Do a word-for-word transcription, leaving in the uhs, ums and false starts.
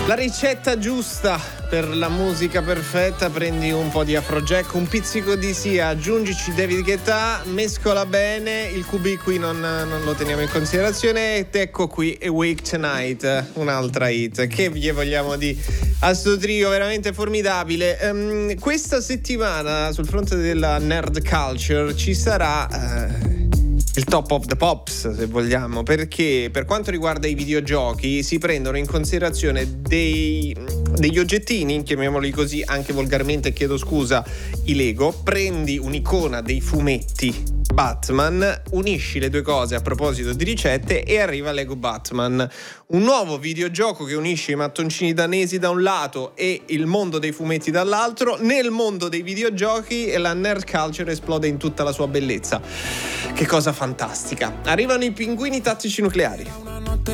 La ricetta giusta per la musica perfetta: prendi un po' di Afrojack, un pizzico di Sia, aggiungici David Guetta, mescola bene, il Q B qui non, non lo teniamo in considerazione ed ecco qui Awake Tonight, un'altra hit. Che vi vogliamo di a sto trio veramente formidabile. Um, questa settimana sul fronte della nerd culture ci sarà uh, il top of the pops, se vogliamo, perché per quanto riguarda i videogiochi si prendono in considerazione dei, degli oggettini, chiamiamoli così anche volgarmente, chiedo scusa, i Lego. Prendi un'icona dei fumetti Batman, unisci le due cose a proposito di ricette e arriva Lego Batman, un nuovo videogioco che unisce i mattoncini danesi da un lato e il mondo dei fumetti dall'altro. Nel mondo dei videogiochi la nerd culture esplode in tutta la sua bellezza. Che cosa fantastica. Arrivano i pinguini tattici nucleari. Una notte